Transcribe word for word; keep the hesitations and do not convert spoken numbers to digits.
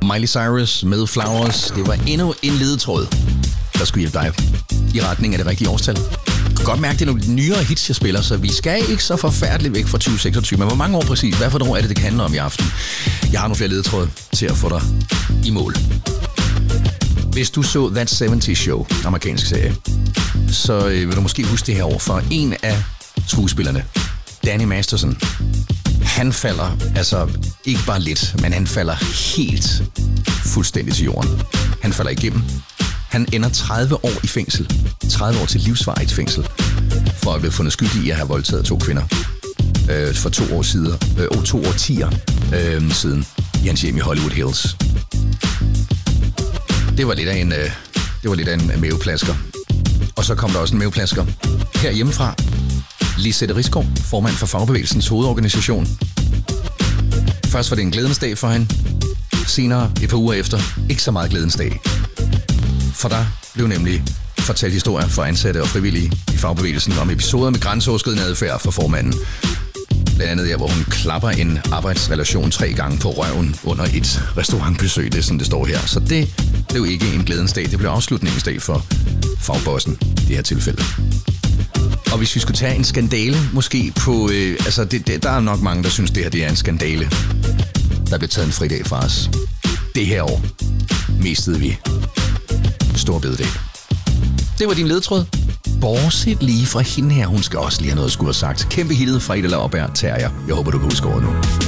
Miley Cyrus med Flowers. Det var endnu en ledetråd, der skulle hjælpe dig i retning af det rigtige årstal. Du kan godt mærke, at det er nogle nyere hits, jeg spiller, så vi skal ikke så forfærdeligt væk fra tyve seksogtyve. Men hvor mange år præcis? Hvad for et år er det, det kan handle om i aften? Jeg har nogle flere ledetråd til at få dig i mål. Hvis du så That halvfems Show, amerikansk serie, så øh, vil du måske huske det her år for en af skuespillerne, Danny Masterson. Han falder, altså ikke bare lidt, men han falder helt fuldstændig til jorden. Han falder igennem. Han ender tredive år i fængsel. tredive år til livsvarigt fængsel. For at blive fundet skyldig i at have voldtaget to kvinder. Øh, for to år siden. Øh, to årtier øh, siden. I hans hjem i Hollywood Hills. Det var lidt af en, øh, det var lidt af en maveplasker. Og så kom der også en maveplasker her hjemmefra. Lisette Risgaard, formand for Fagbevægelsens hovedorganisation. Først var det en glædens dag for hende. Senere, et par uger efter, ikke så meget glædens dag. For der blev nemlig fortalt historier for ansatte og frivillige i Fagbevægelsen om episoder med grænseoverskridende adfærd for formanden. Blandt andet der, hvor hun klapper en arbejdsrelation tre gange på røven under et restaurantbesøg. Det er sådan, det står her. Så det blev ikke en glædens dag. Det blev afslutningsdag for fagbossen i det her tilfælde. Og hvis vi skulle tage en skandale, måske på... Øh, altså, det, det, der er nok mange, der synes, det her det er en skandale. Der blev taget en fridag fra os. Det her år mistede vi stor bededag. Det var din ledtråd. Bortset lige fra hende her. Hun skal også lige have noget at skulle have sagt. Kæmpe hittet fra Ida Lauerberg, Terrier. Jeg håber, du kan huske over nu.